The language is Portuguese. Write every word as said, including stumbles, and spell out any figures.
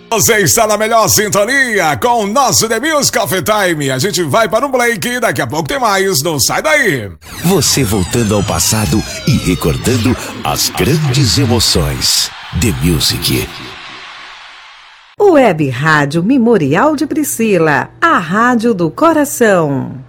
Você está na melhor sintonia com o nosso The Music Coffee Time. A gente vai para um break e daqui a pouco tem mais. Não sai daí. Você voltando ao passado e recordando as grandes emoções. The Music. Web Rádio Memorial de Priscila, a rádio do coração.